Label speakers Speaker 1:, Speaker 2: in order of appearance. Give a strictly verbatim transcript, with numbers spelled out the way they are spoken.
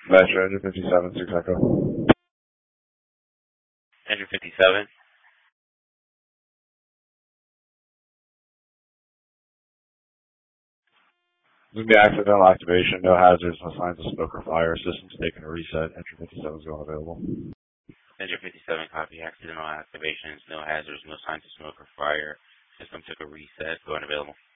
Speaker 1: Metro Engine fifty-seven, six Echo.
Speaker 2: Engine fifty-seven.
Speaker 1: There's going to be accidental activation, no hazards, no signs of smoke or fire. System's taking a reset. Engine fifty-seven is going available.
Speaker 2: Engine fifty-seven, copy. Accidental activations, no hazards, no signs of smoke or fire. System took a reset. Going available.